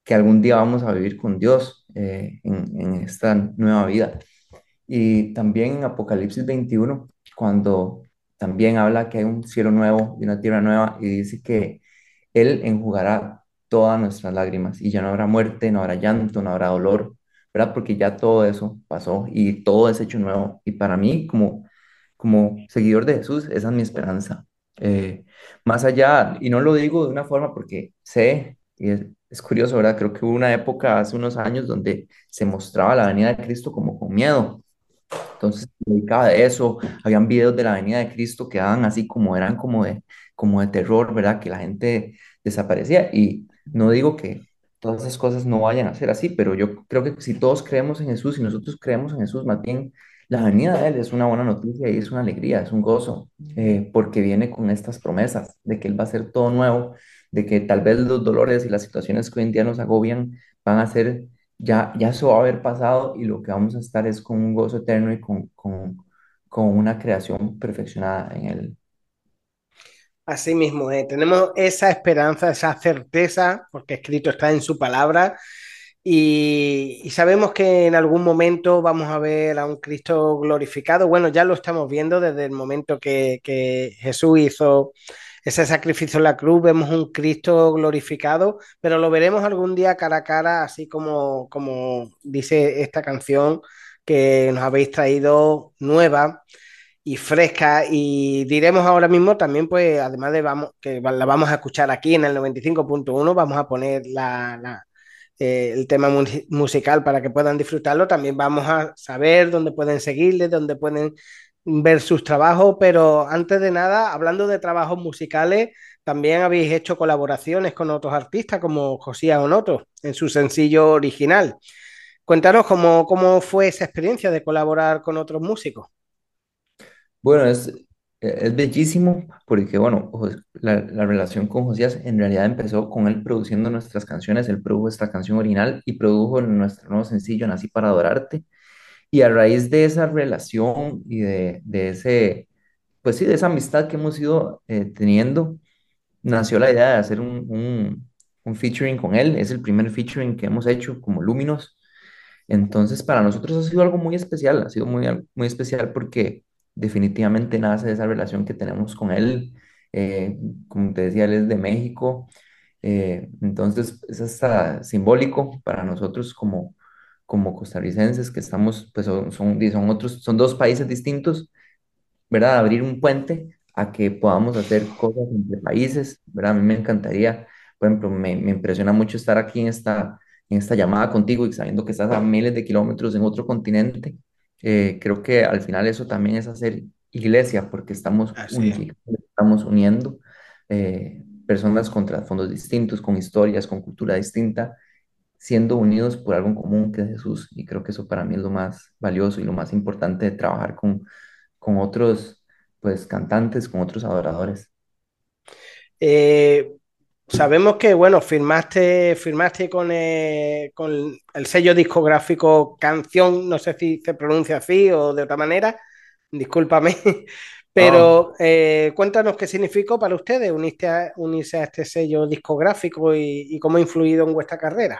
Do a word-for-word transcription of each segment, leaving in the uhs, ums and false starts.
que algún día vamos a vivir con Dios eh, en, en esta nueva vida. Y también en Apocalipsis veintiuno, cuando también habla que hay un cielo nuevo y una tierra nueva, y dice que Él enjugará todas nuestras lágrimas y ya no habrá muerte, no habrá llanto, no habrá dolor, ¿verdad? Porque ya todo eso pasó y todo es hecho nuevo. Y para mí, como, como seguidor de Jesús, esa es mi esperanza. Eh, Más allá, y no lo digo de una forma porque sé, y es, es curioso, ¿verdad? Creo que hubo una época hace unos años donde se mostraba la venida de Cristo como con miedo. Entonces, se dedicaba de eso, habían videos de la venida de Cristo que daban así como eran como de, como de terror, ¿verdad? Que la gente desaparecía. Y no digo que todas esas cosas no vayan a ser así, pero yo creo que si todos creemos en Jesús y nosotros creemos en Jesús, más bien la venida de Él es una buena noticia y es una alegría, es un gozo, eh, porque viene con estas promesas de que Él va a hacer todo nuevo, de que tal vez los dolores y las situaciones que hoy en día nos agobian van a ser ya, ya eso va a haber pasado y lo que vamos a estar es con un gozo eterno y con, con, con una creación perfeccionada en Él. Así mismo, eh, tenemos esa esperanza, esa certeza, porque escrito está en su palabra, y, y sabemos que en algún momento vamos a ver a un Cristo glorificado. Bueno, ya lo estamos viendo desde el momento que, que Jesús hizo ese sacrificio en la cruz, vemos un Cristo glorificado, pero lo veremos algún día cara a cara, así como, como dice esta canción que nos habéis traído nueva y fresca. Y diremos ahora mismo también, pues, además de vamos, que la vamos a escuchar aquí en el noventa y cinco punto uno, vamos a poner la, la, eh, el tema mu musical para que puedan disfrutarlo. También vamos a saber dónde pueden seguirle, dónde pueden ver sus trabajos, pero antes de nada, hablando de trabajos musicales, también habéis hecho colaboraciones con otros artistas como Josías Onoto en su sencillo original. Cuéntanos cómo, cómo fue esa experiencia de colaborar con otros músicos. Bueno, es, es bellísimo porque, bueno, Jos- la, la relación con Josías en realidad empezó con él produciendo nuestras canciones. Él produjo esta canción original y produjo nuestro nuevo sencillo, Nací para Adorarte. Y a raíz de esa relación y de, de ese, pues sí, de esa amistad que hemos ido eh, teniendo, nació la idea de hacer un, un, un featuring con él. Es el primer featuring que hemos hecho como Luminos. Entonces, para nosotros ha sido algo muy especial, ha sido muy, al- muy especial porque definitivamente nace de esa relación que tenemos con él. Eh, Como te decía, él es de México. Eh, entonces, es hasta simbólico para nosotros como, como costarricenses que estamos, pues son, son, son otros, son dos países distintos, ¿verdad? Abrir un puente a que podamos hacer cosas entre países, ¿verdad? A mí me encantaría, por ejemplo, me, me impresiona mucho estar aquí en esta, en esta llamada contigo y sabiendo que estás a miles de kilómetros en otro continente. Eh, creo que al final eso también es hacer iglesia, porque estamos Así es. unificando, estamos uniendo eh, personas con trasfondos distintos, con historias, con cultura distinta, siendo unidos por algo en común que es Jesús. Y creo que eso para mí es lo más valioso y lo más importante de trabajar con, con otros, pues, cantantes, con otros adoradores. Eh, sabemos que, bueno, firmaste, firmaste con, eh, con el sello discográfico Canción, no sé si se pronuncia así o de otra manera, discúlpame, Ah, pero eh, cuéntanos qué significó para ustedes unirse a, unirse a este sello discográfico y, y cómo ha influido en vuestra carrera.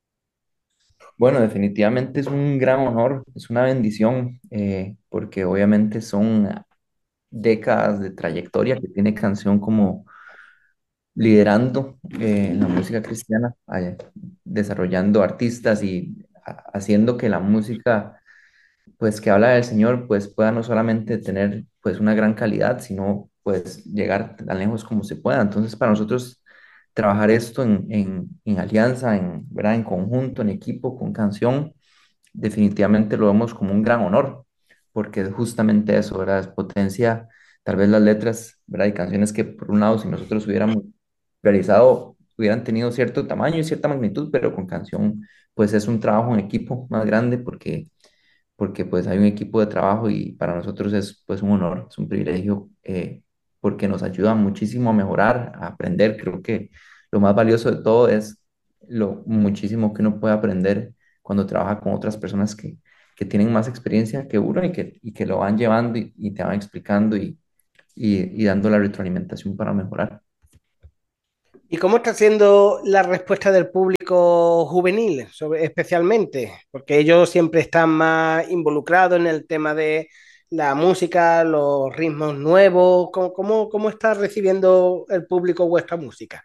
bueno, definitivamente es un gran honor, es una bendición, eh, porque obviamente son décadas de trayectoria que tiene Canción como liderando eh, la música cristiana, eh, desarrollando artistas y ha- haciendo que la música pues que habla del Señor, pues pueda no solamente tener pues una gran calidad, sino pues llegar tan lejos como se pueda. Entonces, para nosotros trabajar esto en, en, en alianza, en, ¿verdad? En conjunto, en equipo, con canción, definitivamente lo vemos como un gran honor, porque es justamente eso, ¿verdad? Es potencia, tal vez las letras, ¿verdad? Y canciones que por un lado, si nosotros hubiéramos realizado, hubieran tenido cierto tamaño y cierta magnitud, pero con canción, pues es un trabajo en equipo más grande porque porque pues hay un equipo de trabajo y para nosotros es pues un honor, es un privilegio, eh, porque nos ayuda muchísimo a mejorar, a aprender. Creo que lo más valioso de todo es lo muchísimo que uno puede aprender cuando trabaja con otras personas que, que tienen más experiencia que uno y que, y que lo van llevando y, y te van explicando y, y, y dando la retroalimentación para mejorar. ¿Y cómo está siendo la respuesta del público juvenil, sobre- especialmente? Porque ellos siempre están más involucrados en el tema de la música, los ritmos nuevos. ¿Cómo, cómo, cómo está recibiendo el público vuestra música?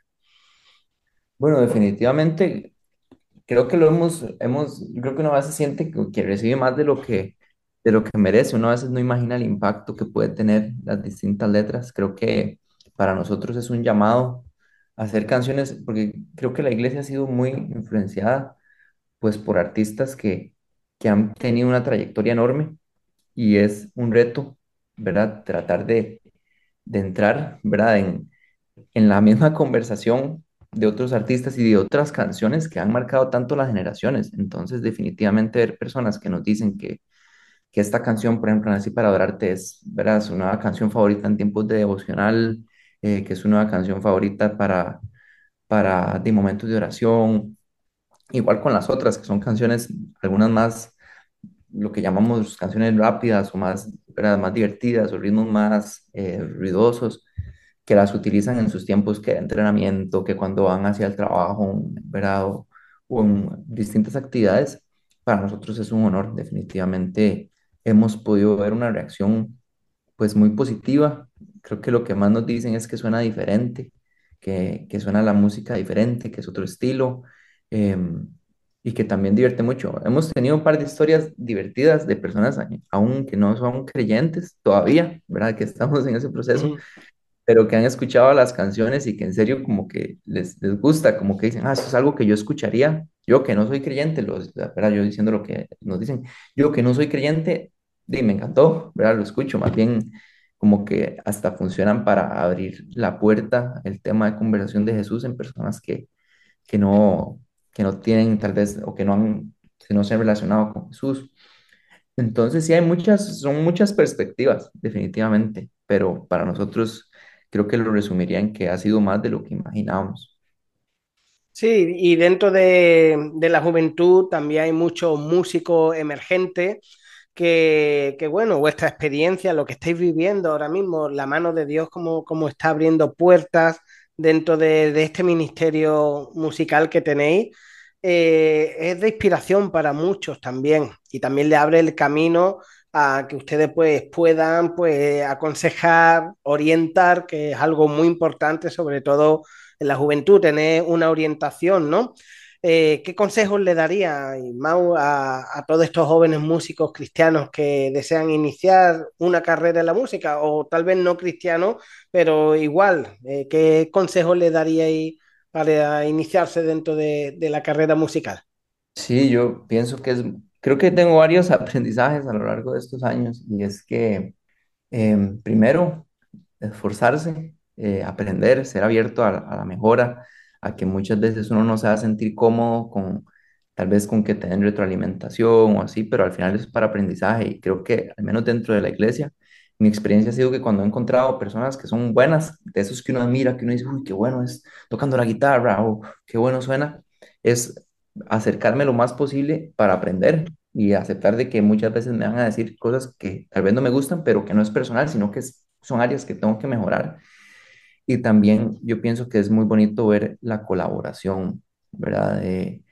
Bueno, definitivamente creo que lo hemos, hemos, yo creo que uno a veces siente que, que recibe más de lo que, de lo que merece. Uno a veces no imagina el impacto que puede tener las distintas letras. Creo que para nosotros es un llamado a hacer canciones, porque creo que la iglesia ha sido muy influenciada pues por artistas que, que han tenido una trayectoria enorme y es un reto, ¿verdad? Tratar de, de entrar, ¿verdad? En, en la misma conversación de otros artistas y de otras canciones que han marcado tanto las generaciones. Entonces, definitivamente ver personas que nos dicen que, que esta canción, por ejemplo, Nací para adorarte, es, ¿verdad? Su nueva canción favorita en tiempos de devocional, eh, que es su nueva canción favorita para, para de momentos de oración. Igual con las otras, que son canciones, algunas más, lo que llamamos canciones rápidas o más, ¿verdad? Más divertidas o ritmos más eh, ruidosos que las utilizan en sus tiempos que de entrenamiento, que cuando van hacia el trabajo, ¿verdad? O, o en distintas actividades, para nosotros es un honor. Definitivamente hemos podido ver una reacción pues muy positiva. Creo que lo que más nos dicen es que suena diferente, que, que suena la música diferente, que es otro estilo, em, y que también divierte mucho. Hemos tenido un par de historias divertidas de personas a- aún que no son creyentes todavía, ¿verdad? Que estamos en ese proceso, Ujú. pero que han escuchado las canciones y que en serio como que les, les gusta, como que dicen, ah, eso es algo que yo escucharía, yo que no soy creyente, los, ¿verdad? Yo diciendo lo que nos dicen, yo que no soy creyente, y me encantó, ¿verdad? Lo escucho, más bien como que hasta funcionan para abrir la puerta, el tema de conversación de Jesús en personas que, que no, que no tienen tal vez, o que no han, que no se han relacionado con Jesús. Entonces, sí hay muchas, son muchas perspectivas, definitivamente, pero para nosotros creo que lo resumiría en que ha sido más de lo que imaginábamos. Sí, y dentro de, de la juventud también hay muchos músicos emergentes que, que, bueno, vuestra experiencia, lo que estáis viviendo ahora mismo, la mano de Dios, como, como está abriendo puertas dentro de, de este ministerio musical que tenéis, eh, es de inspiración para muchos también y también le abre el camino a que ustedes pues puedan pues aconsejar, orientar, que es algo muy importante, sobre todo en la juventud, tener una orientación, ¿no? Eh, ¿qué consejos le daría, Mau, a, a todos estos jóvenes músicos cristianos que desean iniciar una carrera en la música? O tal vez no cristianos, pero igual, eh, ¿qué consejos le daríais para iniciarse dentro de, de la carrera musical? Sí, yo pienso que es, creo que tengo varios aprendizajes a lo largo de estos años y es que em, primero, esforzarse, eh, aprender, ser abierto a, a la mejora, a que muchas veces uno no se va a sentir cómodo con, tal vez con que te den retroalimentación o así, pero al final es para aprendizaje y creo que al menos dentro de la iglesia, mi experiencia ha sido que cuando he encontrado personas que son buenas, de esos que uno admira, que uno dice, uy, qué bueno es tocando la guitarra o qué bueno suena, es acercarme lo más posible para aprender y aceptar de que muchas veces me van a decir cosas que tal vez no me gustan, pero que no es personal, sino que es- son áreas que tengo que mejorar. Y también yo pienso que es muy bonito ver la colaboración, ¿verdad? Eh,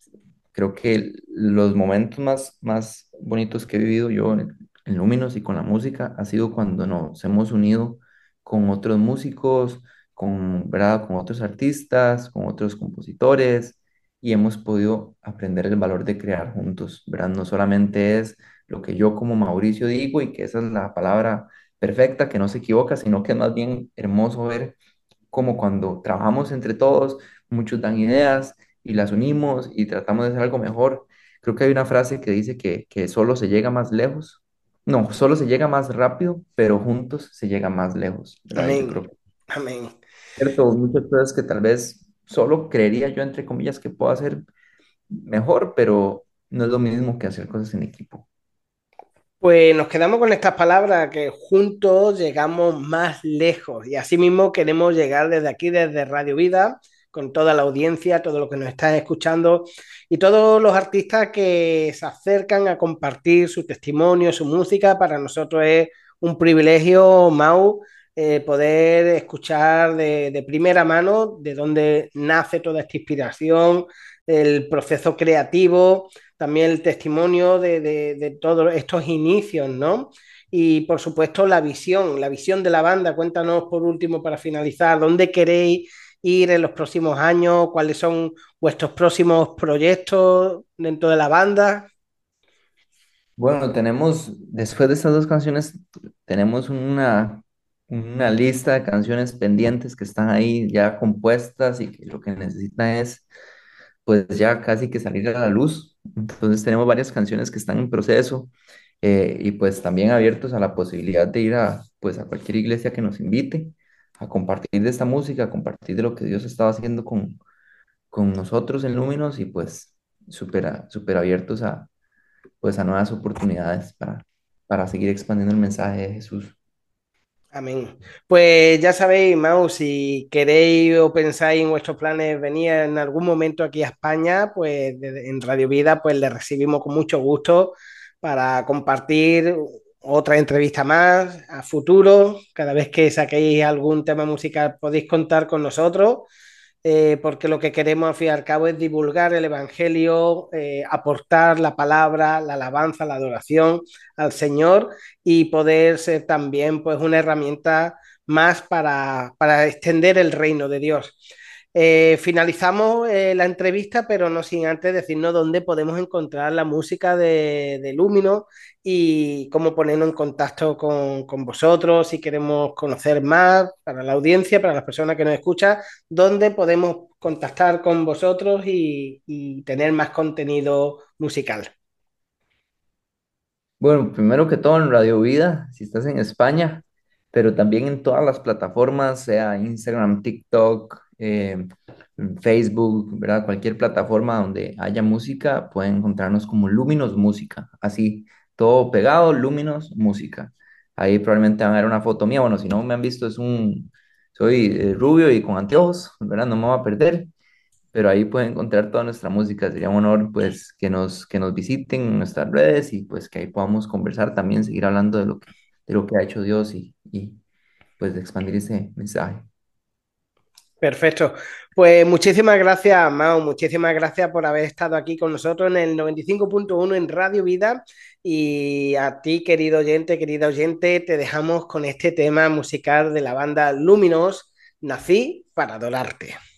creo que los momentos más, más bonitos que he vivido yo en, en Luminos y con la música ha sido cuando nos hemos unido con otros músicos, con, ¿verdad? Con otros artistas, con otros compositores y hemos podido aprender el valor de crear juntos, ¿verdad? No solamente es lo que yo como Mauricio digo y que esa es la palabra perfecta, que no se equivoca, sino que es más bien hermoso ver como cuando trabajamos entre todos, muchos dan ideas y las unimos y tratamos de hacer algo mejor. Creo que hay una frase que dice que, que solo se llega más lejos. No, solo se llega más rápido, pero juntos se llega más lejos, ¿verdad? Y yo Amén, creo que es amén. cierto, muchas cosas que tal vez solo creería yo, entre comillas, que puedo hacer mejor, pero no es lo mismo que hacer cosas en equipo. Pues nos quedamos con estas palabras, que juntos llegamos más lejos y asimismo queremos llegar desde aquí, desde Radio Vida, con toda la audiencia, todo lo que nos están escuchando y todos los artistas que se acercan a compartir su testimonio, su música. Para nosotros es un privilegio, Mau, eh, poder escuchar de, de primera mano de dónde nace toda esta inspiración, el proceso creativo, también el testimonio de, de, de todos estos inicios, ¿no? Y por supuesto la visión, la visión de la banda. Cuéntanos por último para finalizar, ¿dónde queréis ir en los próximos años? ¿Cuáles son vuestros próximos proyectos dentro de la banda? Bueno, tenemos, después de estas dos canciones, tenemos una, una lista de canciones pendientes que están ahí ya compuestas y que lo que necesitan es, pues ya casi que salir a la luz. Entonces tenemos varias canciones que están en proceso, eh, y pues también abiertos a la posibilidad de ir a, pues a cualquier iglesia que nos invite a compartir de esta música, a compartir de lo que Dios estaba haciendo con, con nosotros en Lúminos y pues súper a- súper abiertos a pues a nuevas oportunidades para, para seguir expandiendo el mensaje de Jesús. Amén. Pues ya sabéis, Mau, si queréis o pensáis en vuestros planes venir en algún momento aquí a España, pues de- en Radio Vida, pues le recibimos con mucho gusto para compartir otra entrevista más a futuro. Cada vez que saquéis algún tema musical podéis contar con nosotros, eh, porque lo que queremos al fin y al cabo es divulgar el Evangelio, eh, aportar la palabra, la alabanza, la adoración al Señor y poder ser también pues una herramienta más para, para extender el reino de Dios. Eh, finalizamos eh, la entrevista, pero no sin antes decirnos dónde podemos encontrar la música de, de Lumino y cómo ponernos en contacto con, con vosotros si queremos conocer más para la audiencia, para las personas que nos escuchan, dónde podemos contactar con vosotros y, y tener más contenido musical. Bueno, primero que todo en Radio Vida, si estás en España, pero también en todas las plataformas, sea Instagram, TikTok, eh, Facebook, ¿verdad? Cualquier plataforma donde haya música, pueden encontrarnos como Luminos Música, así, todo pegado, Luminos Música. Ahí probablemente van a ver una foto mía, bueno, si no me han visto, es un, soy eh, rubio y con anteojos, ¿verdad? No me voy a perder. Pero ahí pueden encontrar toda nuestra música. Sería un honor, pues, que nos, que nos visiten en nuestras redes y, pues, que ahí podamos conversar también, seguir hablando de lo que, de lo que ha hecho Dios y, y, pues, de expandir ese mensaje. Perfecto. Pues muchísimas gracias, Mao. Muchísimas gracias por haber estado aquí con nosotros en el noventa y cinco punto uno en Radio Vida. Y a ti, querido oyente, querida oyente, te dejamos con este tema musical de la banda Luminos, Nací para adorarte.